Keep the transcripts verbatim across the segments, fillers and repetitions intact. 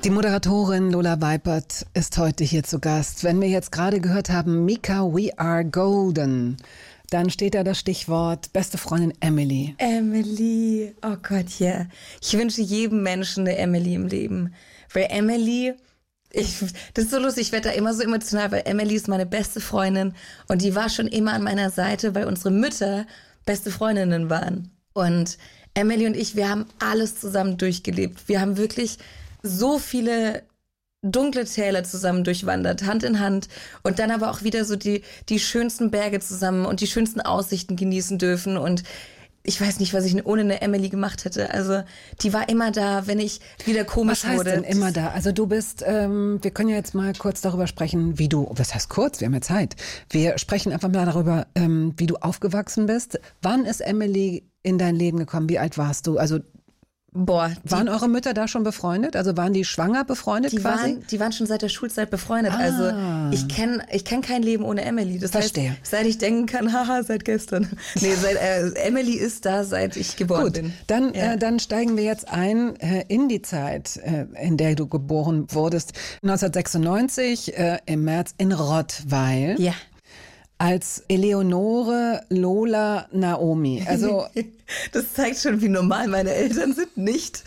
Die Moderatorin Lola Weipert ist heute hier zu Gast. Wenn wir jetzt gerade gehört haben, Mika, we are golden, dann steht da das Stichwort beste Freundin Emily. Emily, oh Gott, ja. Yeah. Ich wünsche jedem Menschen eine Emily im Leben. Weil Emily, ich, das ist so lustig, ich werde da immer so emotional, weil Emily ist meine beste Freundin und die war schon immer an meiner Seite, weil unsere Mütter beste Freundinnen waren. Und Emily und ich, wir haben alles zusammen durchgelebt. Wir haben wirklich so viele dunkle Täler zusammen durchwandert, Hand in Hand. Und dann aber auch wieder so die, die schönsten Berge zusammen und die schönsten Aussichten genießen dürfen. Und ich weiß nicht, was ich ohne eine Emily gemacht hätte. Also die war immer da, wenn ich wieder komisch wurde. Was heißt wurde. denn immer da? Also du bist, ähm, wir können ja jetzt mal kurz darüber sprechen, wie du, was heißt kurz, wir haben ja Zeit. Wir sprechen einfach mal darüber, ähm, wie du aufgewachsen bist. Wann ist Emily in dein Leben gekommen? Wie alt warst du? Also Boah, die, waren eure Mütter da schon befreundet? Also waren die schwanger befreundet die quasi? Waren, die waren schon seit der Schulzeit befreundet. Ah. Also ich kenne ich kenn kein Leben ohne Emily. Das Verstehe. heißt, seit ich denken kann, haha, seit gestern. Nee, seit, äh, Emily ist da, seit ich geboren Gut, bin. Dann, ja. äh, dann steigen wir jetzt ein äh, in die Zeit, äh, in der du geboren wurdest. neunzehnhundertsechsundneunzig äh, im März in Rottweil. Ja. Als Eleonore Lola Naomi. Also das zeigt schon, wie normal meine Eltern sind, nicht?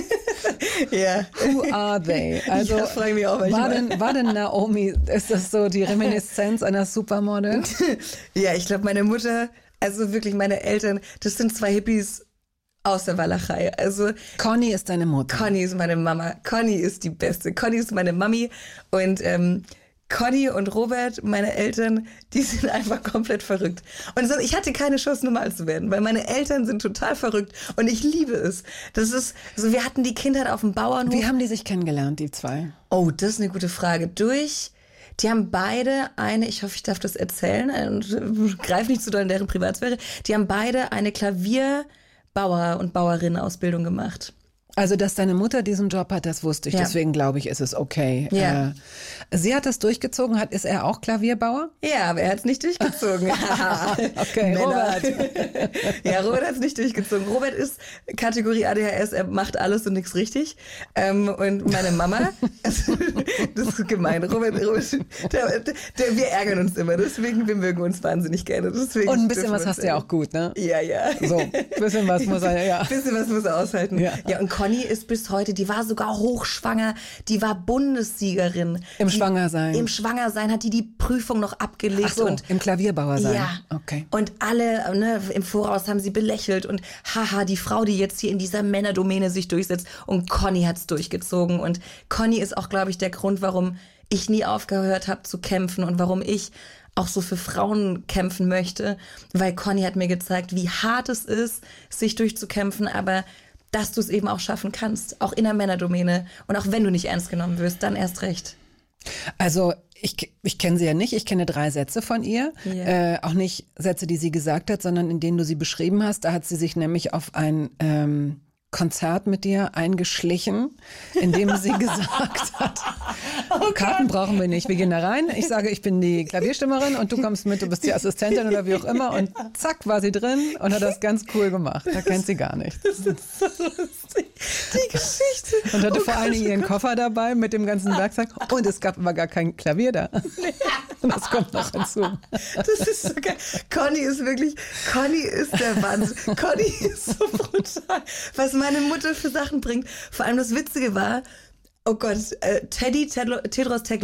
Ja. Who are they? Also ja, frage mich auch war denn, war denn Naomi, ist das so die Reminiszenz einer Supermodel? Ja, ich glaube, meine Mutter, also wirklich meine Eltern, das sind zwei Hippies aus der Walachei. Also Conny ist deine Mutter. Conny ist meine Mama. Conny ist die Beste. Conny ist meine Mami und ähm, Conny und Robert, meine Eltern, die sind einfach komplett verrückt. Und so, ich hatte keine Chance, normal zu werden, weil meine Eltern sind total verrückt und ich liebe es. Das ist so, wir hatten die Kindheit auf dem Bauernhof. Wie haben die sich kennengelernt, die zwei? Oh, das ist eine gute Frage. Durch, die haben beide eine, ich hoffe, ich darf das erzählen und greif nicht zu doll in deren Privatsphäre, die haben beide eine Klavierbauer- und Bauerinnen-Ausbildung gemacht. Also, dass deine Mutter diesen Job hat, das wusste ich. Ja. Deswegen glaube ich, ist es okay. Ja. Äh, sie hat das durchgezogen. Hat, ist er auch Klavierbauer? Ja, aber er hat es nicht durchgezogen. Okay, Robert. Ja, Robert hat es nicht durchgezogen. Robert ist Kategorie A D H S, er macht alles und nichts richtig. Ähm, und meine Mama, das ist gemein. Robert, Robert der, der, wir ärgern uns immer, deswegen wir mögen uns wahnsinnig gerne. Deswegen und ein bisschen was hast du ja auch gut, ne? Ja, ja. So, ein bisschen was muss er, ja. Ein bisschen was muss er aushalten. Ja, ja und Conny ist bis heute, die war sogar hochschwanger, die war Bundessiegerin. Im die, Schwangersein? Im Schwangersein hat die die Prüfung noch abgelegt. Ach so, und im Klavierbauer sein. Ja, okay. Und alle ne, im Voraus haben sie belächelt und haha, die Frau, die jetzt hier in dieser Männerdomäne sich durchsetzt und Conny hat's durchgezogen und Conny ist auch, glaube ich, der Grund, warum ich nie aufgehört habe zu kämpfen und warum ich auch so für Frauen kämpfen möchte, weil Conny hat mir gezeigt, wie hart es ist, sich durchzukämpfen, aber dass du es eben auch schaffen kannst, auch in der Männerdomäne. Und auch wenn du nicht ernst genommen wirst, dann erst recht. Also ich, ich kenne sie ja nicht, ich kenne drei Sätze von ihr. Yeah. Äh, auch nicht Sätze, die sie gesagt hat, sondern in denen du sie beschrieben hast. Da hat sie sich nämlich auf ein ähm, Konzert mit dir eingeschlichen, in dem sie gesagt hat, oh Karten brauchen wir nicht, wir gehen da rein. Ich sage, ich bin die Klavierstimmerin und du kommst mit, du bist die Assistentin oder wie auch immer. Und zack, war sie drin und hat das ganz cool gemacht. Da kennt sie gar nicht. Das ist so lustig, die Geschichte. Und hatte oh vor Gott. allen Dingen ihren Koffer dabei mit dem ganzen Werkzeug und es gab aber gar kein Klavier da. Und das kommt noch hinzu. Das ist so geil. Conny ist wirklich, Conny ist der Wahnsinn. Conny ist so brutal. Was meine Mutter für Sachen bringt. Vor allem das Witzige war, oh Gott, äh, Teddy, Tedros Tedros